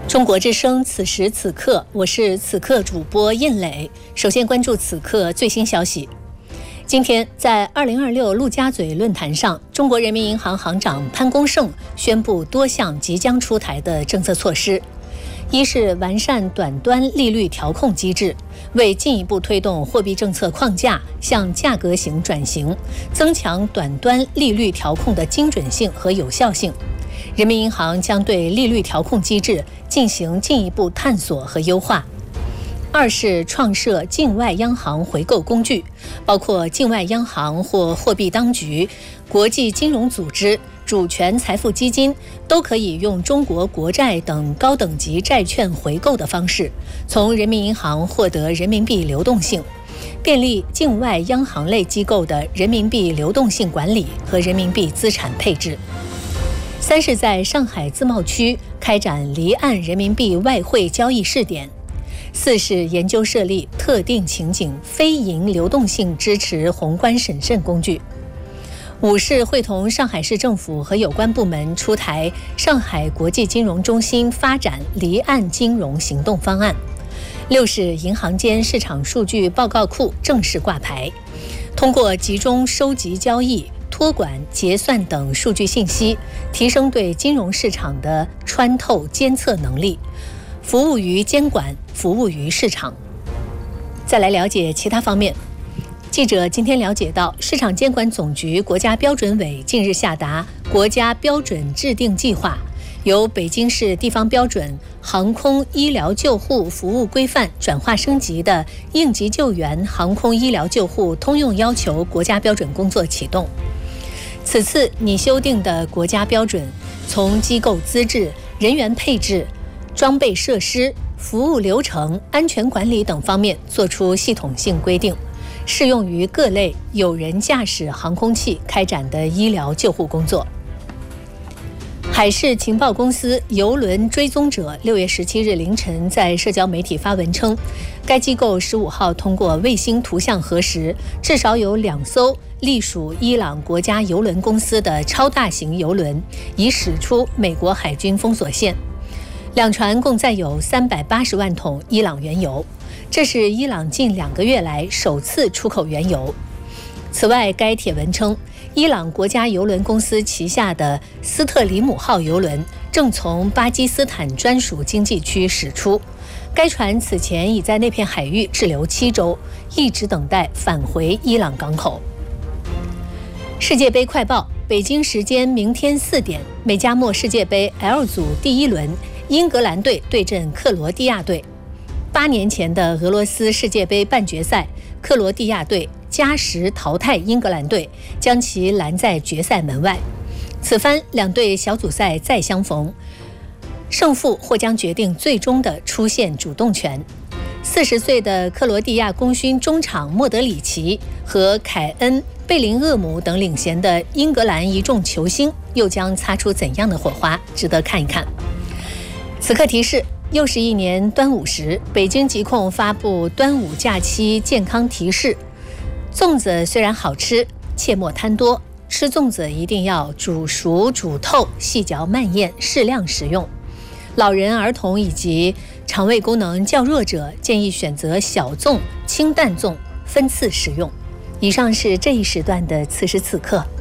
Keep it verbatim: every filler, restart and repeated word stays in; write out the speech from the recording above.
中国之声，此时此刻，我是此刻主播印磊。首先关注此刻最新消息。今天在二零二六陆家嘴论坛上，中国人民银行行长潘功胜宣布多项即将出台的政策措施。一是完善短端利率调控机制，为进一步推动货币政策框架向价格型转型，增强短端利率调控的精准性和有效性。人民银行将对利率调控机制进行进一步探索和优化。二是创设境外央行回购工具，包括境外央行或货币当局、国际金融组织、主权财富基金都可以用中国国债等高等级债券回购的方式，从人民银行获得人民币流动性，便利境外央行类机构的人民币流动性管理和人民币资产配置。三是在上海自贸区开展离岸人民币外汇交易试点。四是研究设立特定情景非银流动性支持宏观审慎工具。五是会同上海市政府和有关部门出台上海国际金融中心发展离岸金融行动方案。六是银行间市场数据报告库正式挂牌，通过集中收集交易、托管、结算等数据信息，提升对金融市场的穿透监测能力，服务于监管，服务于市场。再来了解其他方面。记者今天了解到，市场监管总局国家标准委近日下达国家标准制定计划，由北京市地方标准航空医疗救护服务规范转化升级的应急救援航空医疗救护通用要求国家标准工作启动。此次拟修订的国家标准，从机构资质、人员配置、装备设施、服务流程、安全管理等方面作出系统性规定，适用于各类有人驾驶航空器开展的医疗救护工作。海事情报公司邮轮追踪者六月十七日凌晨在社交媒体发文称，该机构十五号通过卫星图像核实，至少有两艘隶属伊朗国家邮轮公司的超大型邮轮已驶出美国海军封锁线。两船共载有三百八十万桶伊朗原油，这是伊朗近两个月来首次出口原油。此外，该帖文称，伊朗国家邮轮公司旗下的斯特里姆号邮轮正从巴基斯坦专属经济区驶出，该船此前已在那片海域滞留七周，一直等待返回伊朗港口。世界杯快报：北京时间明天四点，美加墨世界杯 L 组第一轮，英格兰队对阵克罗地亚队。八年前的俄罗斯世界杯半决赛，克罗地亚队加时淘汰英格兰队，将其拦在决赛门外。此番两队小组赛再相逢，胜负或将决定最终的出线主动权。四十岁的克罗地亚功勋中场莫德里奇和凯恩、贝林厄姆等领衔的英格兰一众球星，又将擦出怎样的火花？值得看一看。此刻提示：又是一年端午时，北京疾控发布端午假期健康提示：粽子虽然好吃，切莫贪多，吃粽子一定要煮熟煮透，细嚼慢咽，适量食用。老人、儿童以及肠胃功能较弱者建议选择小粽、清淡粽，分次食用。以上是这一时段的此时此刻。